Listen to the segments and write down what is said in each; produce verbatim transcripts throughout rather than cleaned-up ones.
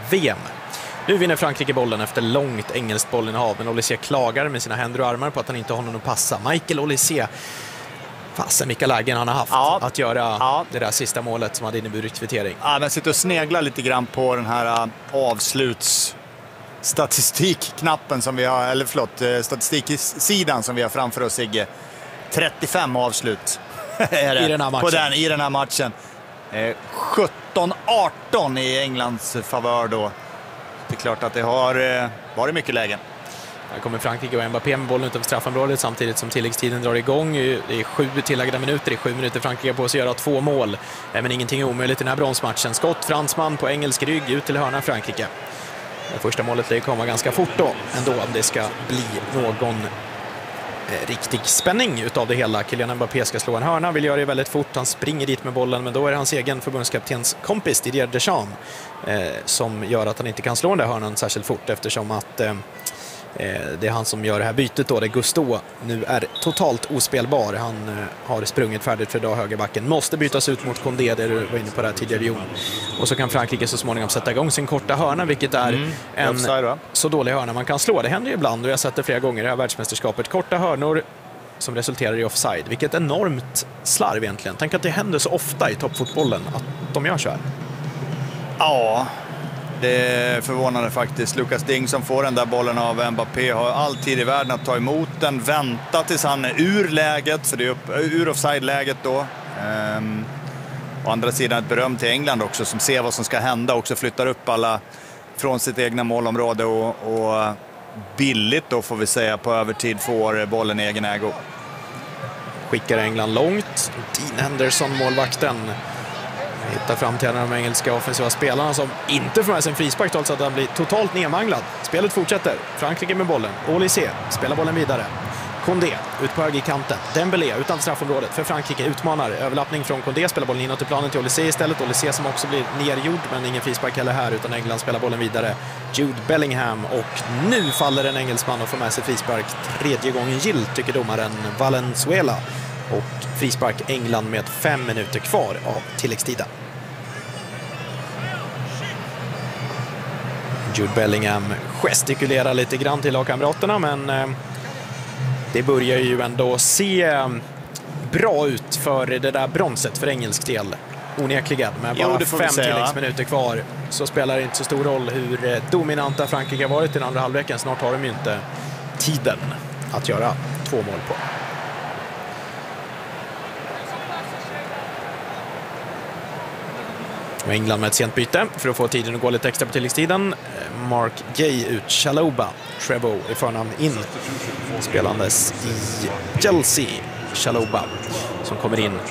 V M. Nu vinner Frankrike bollen efter långt engelskt bollinnehav, men Olysée klagar med sina händer och armar på att han inte har någon att passa. Michael Olysée, fasen vilka lägen han har haft ja. att göra ja. det där sista målet som hade inneburit kvittering. Ja, men sitter och sneglar lite grann på den här uh, avsluts statistikknappen som vi har, eller förlåt, statistiksidan som vi har framför oss, Sigge. trettiofem avslut är det I den här matchen. På den, i den här matchen. Eh, sjutton arton i Englands favör då. Det är klart att det har eh, varit mycket lägen. Här kommer Frankrike och Mbappé med bollen utanför straffområdet samtidigt som tilläggstiden drar igång. Det är sju tillagda minuter, det är sju minuter Frankrike på sig att göra två mål. Men ingenting är omöjligt i den här bronsmatchen. Skott, fransman på engelsk rygg ut till hörna Frankrike. Det första målet lär komma ganska fort då, ändå om det ska bli någon eh, riktig spänning utav det hela. Kylian Mbappé ska slå en hörna, vill göra det väldigt fort. Han springer dit med bollen, men då är det hans egen förbundskaptens kompis Didier Deschamps eh, som gör att han inte kan slå den där hörnan särskilt fort, eftersom att eh, det är han som gör det här bytet då, det Gusto nu är totalt ospelbar. Han eh, har sprungit färdigt för idag, högerbacken. Måste bytas ut mot Condé, där du var inne på det här tidigare, Jon. Och så kan Frankrike så småningom sätta igång sin korta hörna, vilket är mm, en offside, så dålig hörna man kan slå. Det händer ju ibland, och jag har sett det flera gånger i det här världsmästerskapet. Korta hörnor som resulterar i offside. Vilket enormt slarv egentligen. Tänk att det händer så ofta i toppfotbollen att de gör så här. Ja, det är förvånande faktiskt. Lucas Digne som får den där bollen av Mbappé har alltid i världen att ta emot den, vänta tills han är ur läget, för det är upp, ur offside-läget då. Ehm, å andra sidan ett beröm till England också, som ser vad som ska hända, också flyttar upp alla från sitt egna målområde och, och billigt då får vi säga på övertid får bollen i egen ägo. Skickar England långt. Dean Henderson, målvakten, hittar fram till en av de engelska offensiva spelarna som inte får med sig en frispark, trots att han blir totalt nedmanglad. Spelet fortsätter. Frankrike med bollen. Olysée spelar bollen vidare. Condé ut på högerkanten. Dembélé utanför straffområdet för Frankrike, utmanar. Överlappning från Condé, spelar bollen inåt i planen till Olysée istället. Olysée som också blir nergjord, men ingen frispark heller här, utan England spelar bollen vidare. Jude Bellingham, och nu faller en engelsman och får med sig frispark. Tredje gången gill, tycker domaren Valenzuela. Och frispark England med fem minuter kvar av tilläggstiden. Jude Bellingham gestikulerar lite grann till lagkamraterna, men eh, det börjar ju ändå se eh, bra ut för det där bronset för engelsk del. Onekligen, med bara jo, fem tilläggsminuter kvar så spelar det inte så stor roll hur eh, dominanta Frankrike har varit i den andra halvleken. Snart har de ju inte tiden att göra två mål på. Och England med ett sent byte för att få tiden att gå lite extra på tilläggstiden. Mark Gay ut, Chalobah, Trevor i förnamn in, spelandes i Chelsea. Chalobah som kommer in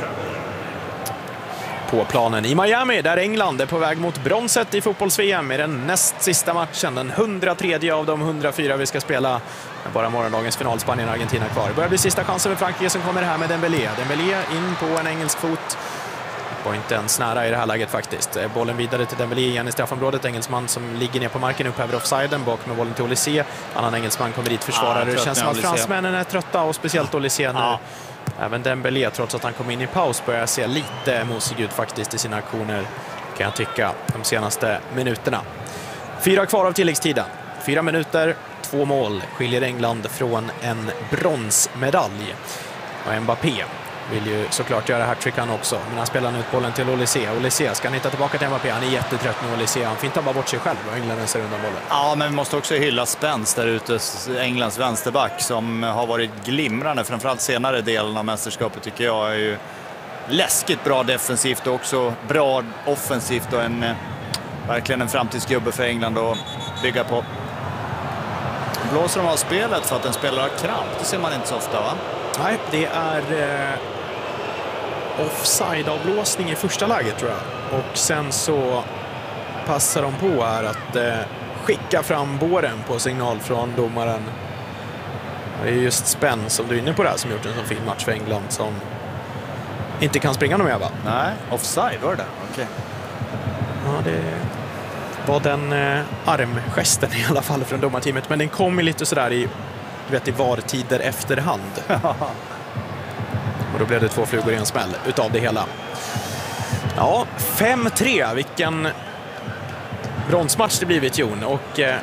på planen i Miami, där England är på väg mot bronset i fotbolls-V M i den näst sista matchen, den hundratredje av de hundrafyra vi ska spela. Bara morgondagens final, Spanien och Argentina kvar. Det börjar bli sista chansen för Frankrike som kommer här med Dembélé. Dembélé in på en engelsk fot. Var inte ens nära i det här läget faktiskt. Bollen vidare till Dembélé igen i straffområdet. Engelsman som ligger ner på marken, upphäver offsiden, bak med bollen till Olysée. Annan engelsman kommer dit, försvarare. Ja, det känns som att fransmännen är trötta, och speciellt Olysée nu. Ja. Även Dembélé, trots att han kom in i paus, börjar se lite mosig ut faktiskt i sina aktioner, kan jag tycka, de senaste minuterna. Fyra kvar av tilläggstiden. Fyra minuter, två mål skiljer England från en bronsmedalj. Och Mbappé vill ju såklart göra hattrick han också, men han spelar nu ut bollen till Olysée. Olysée ska han hitta tillbaka till Mbappé. Han är jättetrött nu, Olysée. Han fintar bara bort sig själv och England ser undan bollen. Ja, men vi måste också hylla Spence där ute, Englands vänsterback, som har varit glimrande, framförallt senare delen av mästerskapet tycker jag. Är ju läskigt bra defensivt och också bra offensivt, och en verkligen en framtidsgubbe för England att bygga på. Blåser de av spelet för att en spelare har kramp? Det ser man inte så ofta, va? Nej, det är eh, offside-avblåsning i första läget tror jag. Och sen så passar de på här att eh, skicka fram båren på signal från domaren. Det är just Spence som du är inne på där som gjort en sån fin match för England, som inte kan springa någon mer, va? Nej, offside var det. Okej. Ja, det var den eh, armgesten i alla fall från domarteamet, men den kom ju lite sådär i Du vet, i vartider efterhand. Och då blev det två flugor i en smäll utav det hela. Ja, fem tre. Vilken bronsmatch det blivit, Jon. Och eh,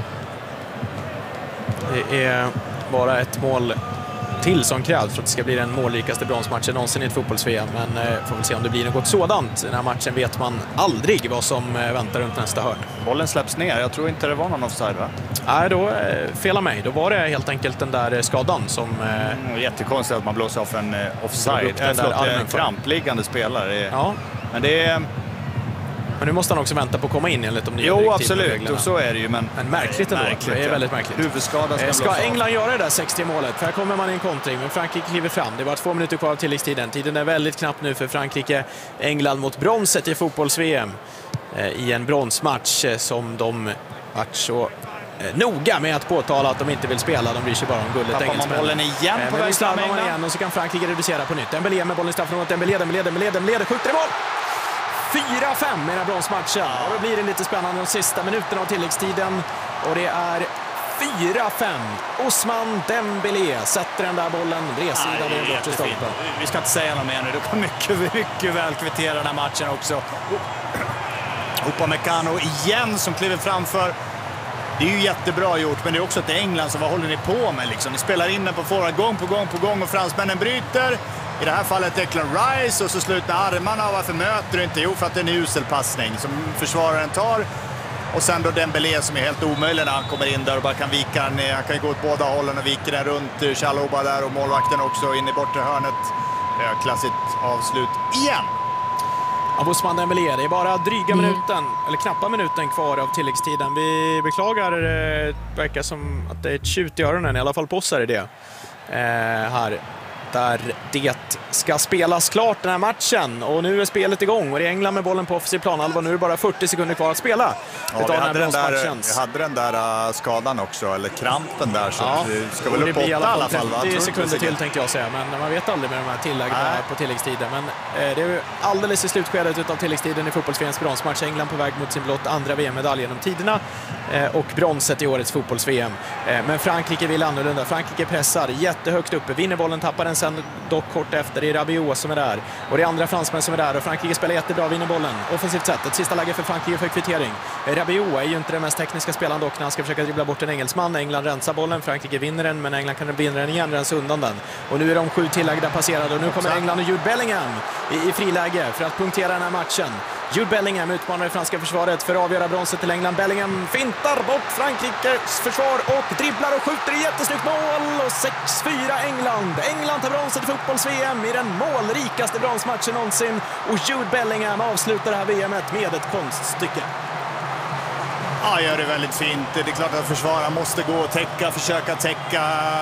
det är bara ett mål till som krävs för att det ska bli den målrikaste bronsmatchen någonsin i ett fotbolls-V M. Men eh, får väl se om det blir något sådant. Den här matchen vet man aldrig vad som eh, väntar runt nästa hörn. Bollen släpps ner. Jag tror inte det var någon offside, va? Nej, då eh, felar mig. Då var det helt enkelt den där skadan som... Eh, mm, jättekonstigt att man blåser av en eh, offside. Den äh, där förlåt, armen en krampliggande spelare. Ja. Men det är... Men nu måste han också vänta på att komma in enligt de nya Jo, direktiven och absolut. Och så är det ju. Men, men märkligt ändå. Märkligt, det är väldigt märkligt. Huvudskada ska, ska England göra det där sextio-målet? För här kommer man i en kontring, men Frankrike kliver fram. Det var två minuter kvar av tilläggstiden. Tiden är väldigt knapp nu för Frankrike. England mot bronset i fotbolls-V M. Eh, I en bronsmatch eh, som de varit så eh, noga med att påtala att de inte vill spela. De bryr sig bara om guldet. Tappar man bollen igen eh, på väg fram igen och så kan Frankrike reducera på nytt. Dembélé med bollen i straffområdet. Dembélé, Dembélé, Dembélé, Dembélé, skjuter i mål! fyra fem i den här bronsmatchen. Och då blir det lite spännande de sista minuterna av tilläggstiden. Och det är fyra fem. Ousmane Dembélé sätter den där bollen bredsidan i den bortre stolpen. Vi ska inte säga något mer nu. Det kan mycket, mycket väl kvittera den här matchen också. Upamecano igen som kliver framför. Det är ju jättebra gjort, men det är också till England, så vad håller ni på med liksom? Ni spelar in den på forward gång på gång på gång och fransmännen bryter. I det här fallet Declan Rice och så slutar armarna. Varför möter du inte? Jo, för att det är en usel passning som försvararen tar. Och sen då Dembélé som är helt omöjlig när han kommer in där och bara kan vika den. Han kan ju gå åt båda hållen och vika den runt Chalobah där och målvakten också in i bortre hörnet. Klassigt avslut igen. Av Ousmane Dembélé. Det är bara dryga mm. minuten, eller knappa minuten kvar av tilläggstiden. Vi beklagar, det verkar som att det är ett tjut i öronen, i alla fall på oss är det det. Eh, här. Där det ska spelas klart den här matchen. Och nu är spelet igång och det är England med bollen på offensiv planhalva. Nu är det bara fyrtio sekunder kvar att spela. Ja, vi, hade den där, vi hade den där uh, skadan också, eller krampen där. Så ja, det ska väl upp åtta i alla fall. trettio sekunder till tänkte jag säga. Men man vet aldrig med de här tilläggen på tilläggstiden. Men eh, det är alldeles i slutskedet av tilläggstiden i fotbolls-V M:s bronsmatch. England på väg mot sin blott andra V M-medalj genom tiderna. Eh, och bronset i årets fotbolls-V M. Eh, men Frankrike vill annorlunda. Frankrike pressar jättehögt uppe. Vinner bollen, tappar den sen dock kort efter. Det är Rabiot som är där. Och det är andra fransmän som är där. Och Frankrike spelar jättebra, vinner bollen. Offensivt sett. Ett sista läge för Frankrike för kvittering. Rabiot är ju inte den mest tekniska spelaren dock när han ska försöka dribbla bort en engelsman. England rensar bollen. Frankrike vinner den, men England kan vinna den igen, rensa undan den. Och nu är de sju tillagda passerade. Och nu kommer England och Jude Bellingham i, i friläge för att punktera den här matchen. Jude Bellingham utmanar det franska försvaret för att avgöra bronset till England. Bellingham fintar bort Frankrikes försvar och dribblar och skjuter i jättesnyggt mål. Och sex fyra England. England tar bronset i fotbolls-V M i den målrikaste bronsmatchen någonsin. Och Jude Bellingham avslutar det här V M:et med ett konststycke. Ja, gör det väldigt fint. Det är klart att försvararen måste gå och täcka, försöka täcka.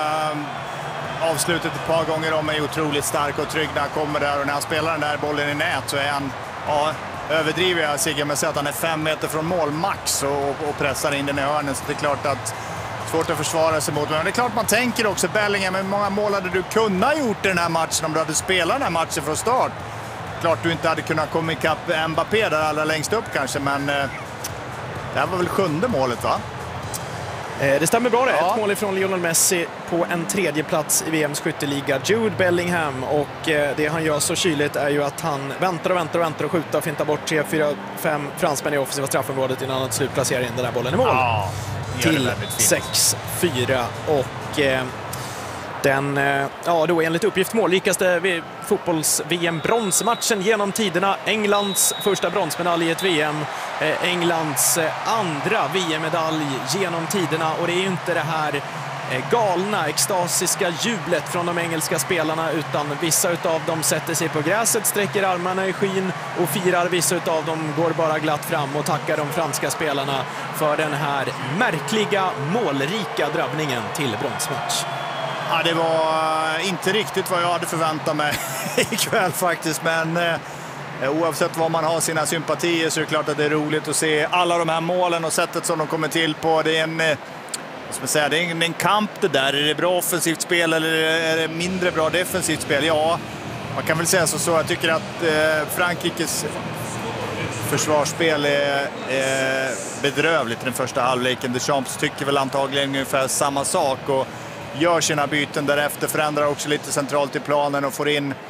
Avslutet ett par gånger om är otroligt stark och trygg när han kommer där. Och när han spelar den där bollen i nät så är han... Ja, överdriver jag Sigge med att säga att han är fem meter från mål max och, och pressar in den i hörnen, så det är klart att svårt att försvara sig mot. Men det är klart man tänker också, Bellingham, hur många mål hade du kunnat gjort i den här matchen om du hade spelat den här matchen från start? Klart du inte hade kunnat komma ikapp Mbappé där allra längst upp kanske, men eh, det här var väl sjunde målet, va? Det stämmer bra det. Ja. Ett mål ifrån Lionel Messi på en tredje plats i V M:s skytteliga. Jude Bellingham, och det han gör så kyligt är ju att han väntar och väntar och väntar och skjuter och fintar bort tre, fyra, fem fransmän i offensiva straffområdet innan han slutplacerar in den där bollen i mål. Ja, till sex fyra och eh, den, eh, ja då enligt uppgift målrikaste fotbolls-V M-bronsmatchen genom tiderna. Englands första bronsmedalj i ett V M. Eh, Englands eh, andra V M-medalj genom tiderna, och det är ju inte det här eh, galna, extasiska jublet från de engelska spelarna, utan vissa utav dem sätter sig på gräset, sträcker armarna i skyn och firar. Vissa utav dem går bara glatt fram och tackar de franska spelarna för den här märkliga, målrika drabbningen till bronsmatch. Ja, det var inte riktigt vad jag hade förväntat mig ikväll faktiskt, men eh, oavsett vad man har sina sympatier så är det klart att det är roligt att se alla de här målen och sättet som de kommer till på. Det är en, eh, vad ska man säga, det är en, en kamp det där. Är det bra offensivt spel eller är det mindre bra defensivt spel? Ja, man kan väl säga så. så. Jag tycker att eh, Frankrikes försvarsspel är eh, bedrövligt i den första halvleken. Deschamps tycker väl antagligen ungefär samma sak och gör sina byten därefter, förändrar också lite centralt i planen och får in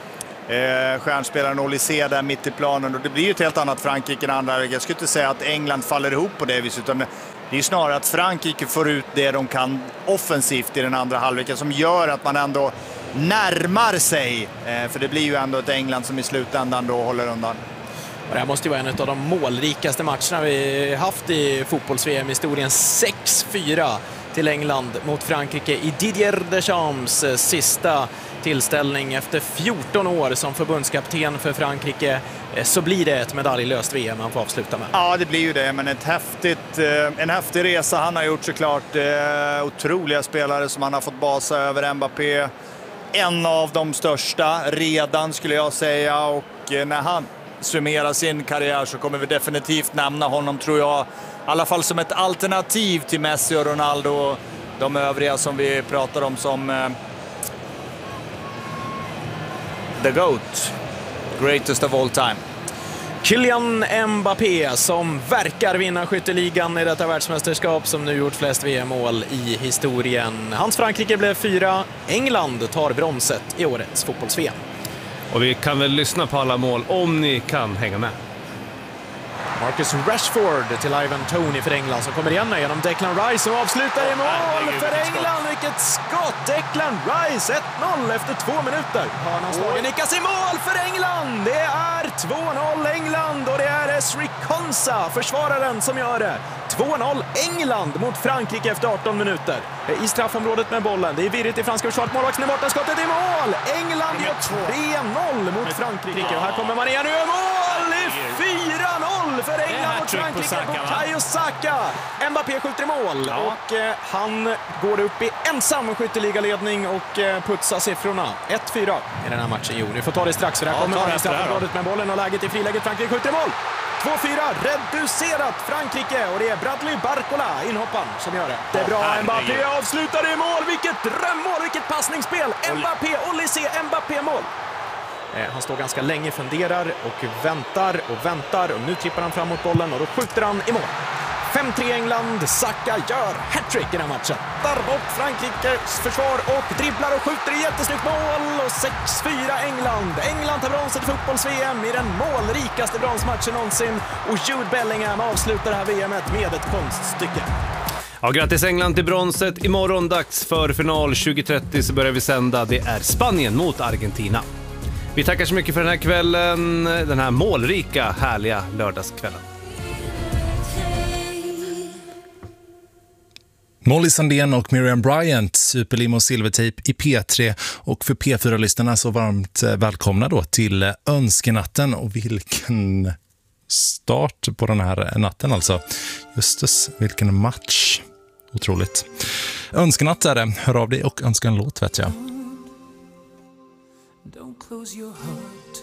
Eh, stjärnspelaren Olise där mitt i planen, och det blir ju ett helt annat Frankrike än andra. Jag skulle inte säga att England faller ihop på det viset, utan det är snarare att Frankrike får ut det de kan offensivt i den andra halvleken som gör att man ändå närmar sig. Eh, för det blir ju ändå ett England som i slutändan då håller undan. Det här måste ju vara en av de målrikaste matcherna vi haft i fotbolls-V M-historien. sex fyra till England mot Frankrike i Didier Deschamps sista tillställning efter fjorton år som förbundskapten för Frankrike. Så blir det ett medaljlöst V M man får avsluta med. Ja, det blir ju det, men ett häftigt, en häftig resa han har gjort såklart. Otroliga spelare som han har fått basa över. Mbappé, en av de största redan skulle jag säga, och när han summerar sin karriär så kommer vi definitivt nämna honom, tror jag, i alla fall som ett alternativ till Messi och Ronaldo och de övriga som vi pratar om som eh, the GOAT, greatest of all time. Kylian Mbappé som verkar vinna skytteligan i detta världsmästerskap, som nu gjort flest V M-mål i historien. Hans Frankrike blev fyra, England tar bronset i årets fotbolls-V M. Och vi kan väl lyssna på alla mål om ni kan hänga med. Marcus Rashford till Ivan Toney för England som kommer igen genom Declan Rice och avslutar i mål för England. Vilket skott! Declan Rice ett noll efter två minuter. Hörnanslagen nickas i mål för England. Det är två noll England och det är Esri Konsa, försvararen, som gör det. två noll England mot Frankrike efter arton minuter. I straffområdet med bollen. Det är virrigt i franska försvaret. Målvakten är borta. Skottet i mål. England gör tre noll mot Frankrike. Och här kommer man igen. Nu är mål i fyra noll för England mot Frankrike på Bukayo Saka. Mbappé skjuter i mål. Ja. Och eh, han går upp i ensam skytteligaledning och eh, putsar siffrorna. ett fyra i den här matchen. Jo, ni får ta det strax, för här ja, kommer man i straffområdet med bollen och läget i friläget. Frankrike skjuter i mål. två fyra, reducerat Frankrike, och det är Bradley Barcola, inhopparen, som gör det. Det är bra, Mbappé avslutar i mål. Vilket drömmål, vilket passningsspel. Mbappé, Olise, Mbappé-mål. Han står ganska länge, funderar och väntar och väntar, och nu trippar han fram mot bollen och då skjuter han i mål. fem tre England, Saka gör hattrick i den här matchen. Tar bort Frankrikes försvar och dribblar och skjuter i jättesnyggt mål. Och sex fyra England. England tar bronset i fotbolls-V M i den målrikaste bronsmatchen någonsin. Och Jude Bellingham avslutar det här V M:et med ett konststycke. Ja, grattis England till bronset. Imorgon dags för final tjugo trettio så börjar vi sända. Det är Spanien mot Argentina. Vi tackar så mycket för den här kvällen. Den här målrika, härliga lördagskvällen. Molly Sandén och Miriam Bryant, Superlimo Silvertape i P tre, och för P fyra-lyssnarna så varmt välkomna då till Önskenatten. Och vilken start på den här natten alltså. Justus, vilken match. Otroligt. Önskenatt är det. Hör av dig och önska en låt, vet jag. Don't close your heart